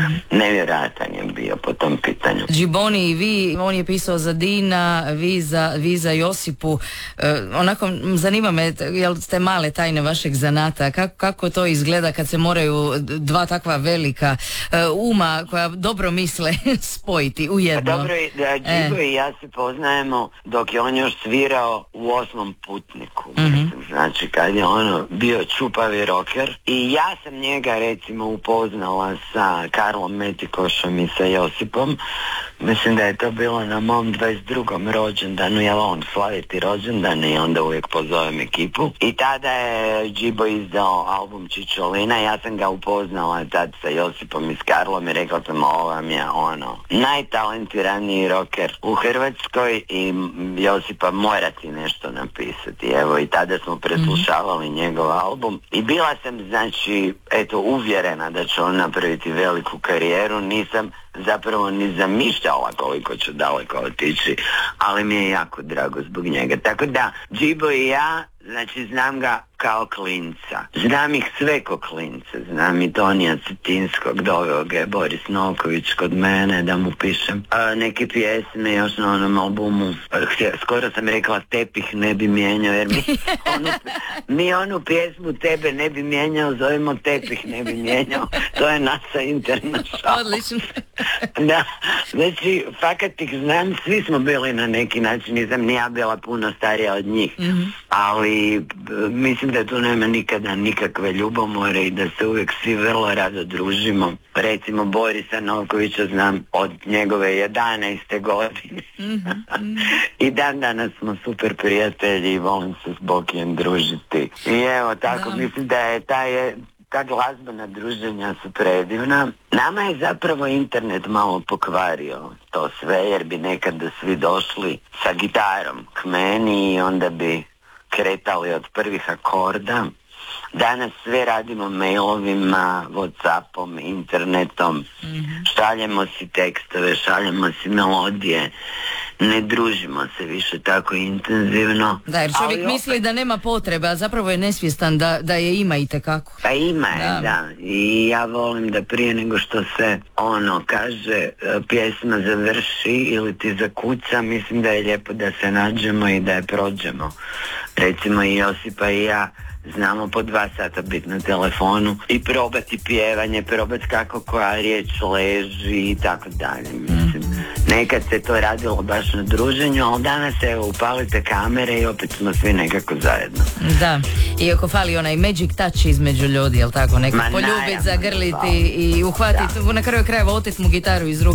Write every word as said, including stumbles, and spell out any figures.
Mm-hmm. Nevjerojatan je bio po tom pitanju. Džiboni i vi, on je pisao za Dina, vi za, vi za Josipu. E, onako, zanima me, jel ste male tajne vašeg zanata, kako, kako to izgleda kad se moraju dva takva velika e, uma koja dobro misle spojiti u jedno? Pa dobro, da, Džibo e. i ja se poznajemo dok je on još svirao u Osmom putniku. Mm-hmm. Mislim, znači kad je ono bio čupavi rocker i ja sam njega recimo upoznala sa Karlom Metikošom i sa Josipom. Mislim da je to bilo na mom dvadeset drugom rođendanu, jer on slaviti rođendan i onda uvijek pozovem ekipu. I tada je Džibo izdao album Čičolina, ja sam ga upoznala tad sa Josipom i s Karlom i rekla sam, ovo vam je ono najtalentiraniji rocker u Hrvatskoj i Josipa mora ti nešto napisati. Evo i tada smo preslušavali njegov album i bila sam znači eto uvjerena da će on napraviti veliku karijeru. Nisam zapravo ni zamišljala koliko ću daleko otići, ali mi je jako drago zbog njega. Tako da Džibo i ja, znači znam ga kao klinca. Znam ih sve ko klince. Znam i Tonija Cetinskog, doveo ga je Boris Noković kod mene da mu pišem a, neke pjesme još na onom albumu. Skoro sam rekla Tepih ne bi mijenjao, jer mi onu, mi onu pjesmu Tebe ne bi mijenjao zovemo Tepih ne bi mijenjao. To je naša interna šala. Odlično. Da, znači fakat ih znam, svi smo bili na neki način, nisam ni ja bila puno starija od njih, mm-hmm. ali mislim da tu nema nikada nikakve ljubomore i da se uvijek svi vrlo rado družimo. Recimo Borisa Novkovića znam od njegove jedanaeste godine. Mm-hmm. I dan danas smo super prijatelji i volim se s Bokijem družiti. I evo tako, da. Mislim da je taj ta glazbena druženja su predivna. Nama je zapravo internet malo pokvario to sve, jer bi nekada svi došli sa gitarom k meni i onda bi kretali od prvih akorda. Danas sve radimo mailovima, Whatsappom, internetom, mm-hmm. šaljemo si tekstove, šaljemo si melodije, ne družimo se više tako intenzivno. Da, jer čovjek ali misli opet da nema potrebe, a zapravo je nesvjestan da, da je ima itekako. Pa ima je, da. da. I ja volim da prije nego što se ono kaže pjesma završi ili ti zakuca, mislim da je lijepo da se nađemo i da je prođemo. Recimo i Josipa i ja znamo po dva sata biti na telefonu i probati pjevanje, probati kako koja riječ leži i tako dalje. Mislim, nekad se to radilo baš na druženju, ali danas evo upalite kamere i opet smo svi nekako zajedno. Da, iako fali onaj magic touch između ljudi, jel tako? Nekako poljubiti, zagrliti i uhvatiti, na kraju krajeva oteti mu gitaru iz ruke.